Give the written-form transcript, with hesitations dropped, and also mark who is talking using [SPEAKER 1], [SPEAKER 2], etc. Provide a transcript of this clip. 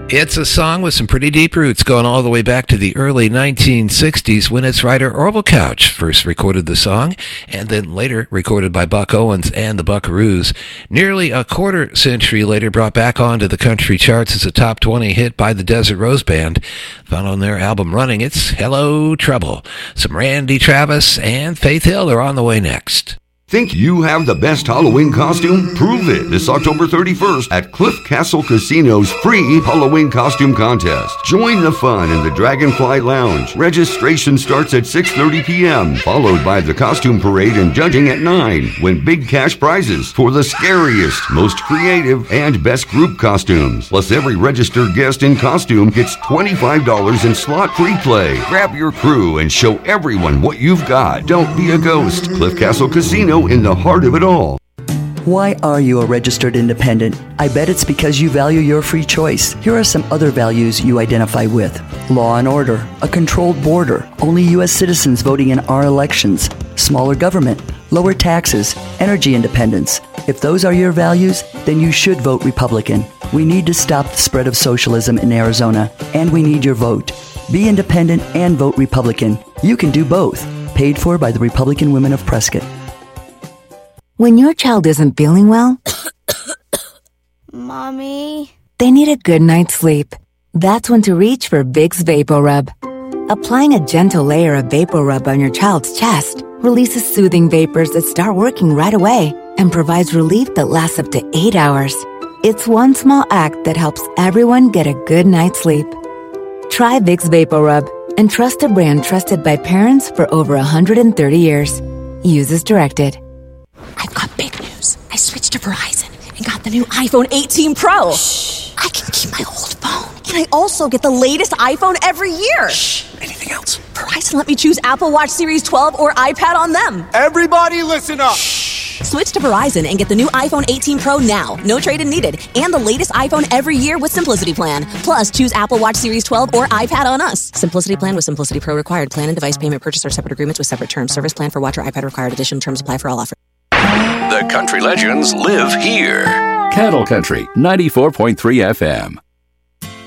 [SPEAKER 1] It's a song with some pretty deep roots going all the way back to the early 1960s when its writer Orville Couch first recorded the song and then later recorded by Buck Owens and the Buckaroos. Nearly a quarter century later brought back onto the country charts as a top 20 hit by the Desert Rose Band. Found on their album Running, it's Hello Trouble. Some Randy Travis and Faith Hill are on the way next.
[SPEAKER 2] Think you have the best Halloween costume? Prove it this October 31st at Cliff Castle Casino's free Halloween costume contest. Join the fun in the Dragonfly Lounge. Registration starts at 6:30 p.m., followed by the costume parade and judging at 9. Win big cash prizes for the scariest, most creative, and best group costumes. Plus, every registered guest in costume gets $25 in slot free play. Grab your crew and show everyone what you've got. Don't be a ghost. Cliff Castle Casino in the heart of it all.
[SPEAKER 3] Why are you a registered independent? I bet it's because you value your free choice. Here are some other values you identify with. Law and order, a controlled border, only U.S. citizens voting in our elections, smaller government, lower taxes, energy independence. If those are your values, then you should vote Republican. We need to stop the spread of socialism in Arizona, and we need your vote. Be independent and vote Republican. You can do both. Paid for by the Republican Women of Prescott.
[SPEAKER 4] When your child isn't feeling well,
[SPEAKER 5] Mommy,
[SPEAKER 4] they need a good night's sleep. That's when to reach for Vicks VapoRub. Applying a gentle layer of VapoRub on your child's chest releases soothing vapors that start working right away and provides relief that lasts up to 8 hours. It's one small act that helps everyone get a good night's sleep. Try Vicks VapoRub and trust a brand trusted by parents for over 130 years. Use as directed.
[SPEAKER 6] I've got big news. I switched to Verizon and got the new iPhone 18 Pro.
[SPEAKER 7] Shh.
[SPEAKER 6] I can keep my old phone. And I also get the latest iPhone every year.
[SPEAKER 7] Shh. Anything else?
[SPEAKER 6] Verizon let me choose Apple Watch Series 12 or iPad on them.
[SPEAKER 7] Everybody listen up.
[SPEAKER 6] Shh. Switch to Verizon and get the new iPhone 18 Pro now. No trade-in needed. And the latest iPhone every year with Simplicity Plan. Plus, choose Apple Watch Series 12 or iPad on us. Simplicity Plan with Simplicity Pro required. Plan and device payment purchase or separate agreements with separate terms. Service plan for watch or iPad required. Addition terms apply for all offers.
[SPEAKER 8] The country legends live here. Cattle Country 94.3 FM.